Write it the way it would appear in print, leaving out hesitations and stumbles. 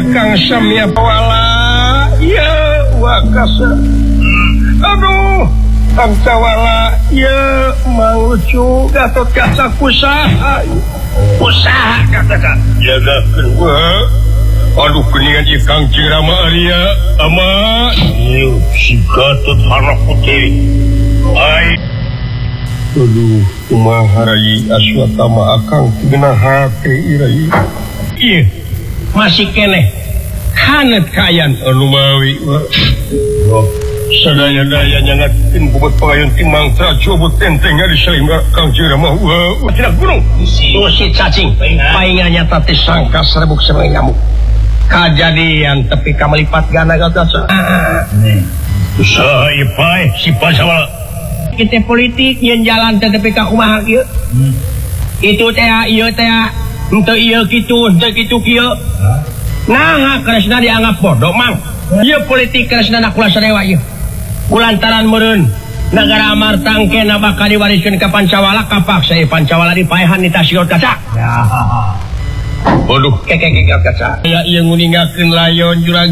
Kang Samya Pawala ya wakasa aduh Kang Cawala ya Mang Lucu Gatot Kaca kusaha kata jagakeun aduh keningan ieu Kang Cirama Arya ama ieu si Gatot Harna Putih ai aduh kumaha rai Aswatama akang geunah hate ieu ieu masih keneh hanet kayan anu mawi sadaya-daya nyangatin bobot pangayun timang tracobot tenteng ari salimba Kang Cirama tidak gunung si cacing painganya tati sangka serebuk semai nyamuk kajadian tepi kamelipat gana gata usaha ipai si pasawala kita politik yang jalan tepi kakumaha kieu itu teh ieu teh henteu ieu kitu henteu kitu kieu nah karesna dianggap bodoh mang ieu politik karesna nakula sadewa ieu kulantaran meureun negara Amartang kena bakal diwariskeun ka Pancawala kapaksa Pancawala dipaehan di Tasiot Kaca ya waduh keke kaca ya ieu nguningakeun layon juragan